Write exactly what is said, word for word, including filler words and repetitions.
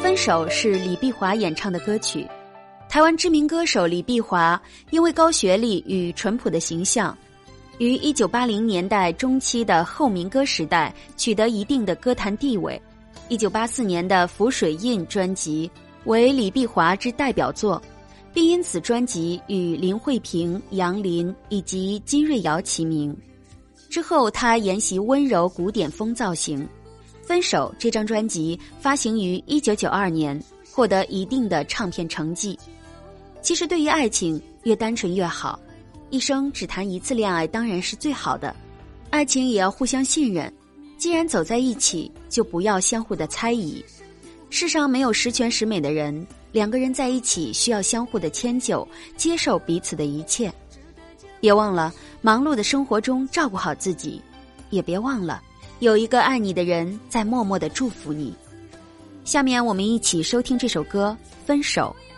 分手是李碧华演唱的歌曲。台湾知名歌手李碧华因为高学历与淳朴的形象，于一九八零年代中期的后民歌时代取得一定的歌坛地位。一九八四年的《浮水印》专辑为李碧华之代表作，并因此专辑与林慧萍、杨林以及金瑞瑶齐名。之后他沿袭温柔古典风造型，分手这张专辑发行于一九九二年，获得一定的唱片成绩。其实对于爱情，越单纯越好，一生只谈一次恋爱当然是最好的，爱情也要互相信任，既然走在一起，就不要相互的猜疑。世上没有十全十美的人，两个人在一起需要相互的迁就，接受彼此的一切。别忘了忙碌的生活中照顾好自己，也别忘了有一个爱你的人在默默地祝福你。下面我们一起收听这首歌《分手》。